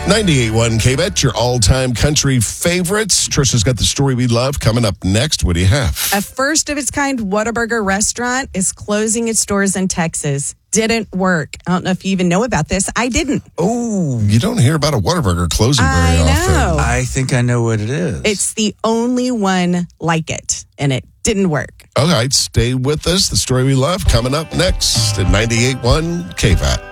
98.1 KBET, your all-time country favorites. Trisha's got the story we love coming up next. What do you have? A first-of-its-kind Whataburger restaurant is closing its doors in Texas. Didn't work. I don't know if you even know about this. I didn't. Oh, you don't hear about a Whataburger closing very often. I think I know what it is. It's the only one like it, and it didn't work. All right, stay with us. The story we love coming up next at 98.1 KVAT.